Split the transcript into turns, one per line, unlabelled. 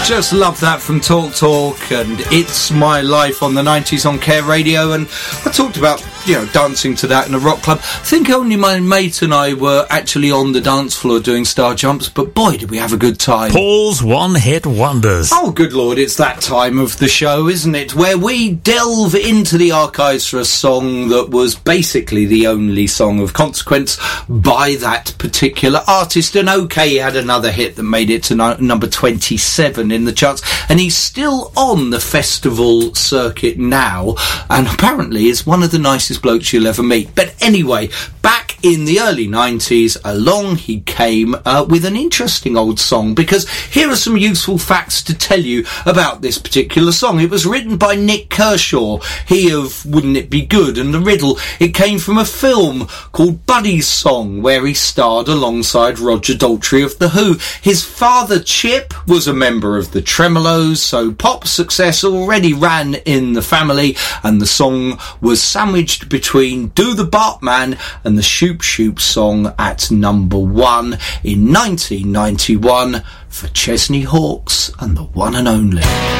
Just love that from Talk Talk, and It's My Life on the 90s on Care Radio. And I talked about, dancing to that in a rock club. I think only my mate and I were actually on the dance floor doing star jumps, but boy, did we have a good time.
Paul's one-hit wonders.
Oh, good Lord, it's that time of the show, isn't it, where we delve into the archives for a song that was basically the only song of consequence by that particular artist. And OK, he had another hit that made it to number 27 in the charts, and he's still on the festival circuit now, and apparently is one of the nicest blokes you'll ever meet. But anyway, back in the early 90s, along he came with an interesting old song, because here are some useful facts to tell you about this particular song. It was written by Nick Kershaw, he of Wouldn't It Be Good and The Riddle. It came from a film called Buddy's Song, where he starred alongside Roger Daltrey of The Who. His father, Chip, was a member of the Tremolos, so pop success already ran in the family, and the song was sandwiched between Do the Bartman and the Shoop Shoop song at number 1 in 1991 for Chesney Hawkes and the one and only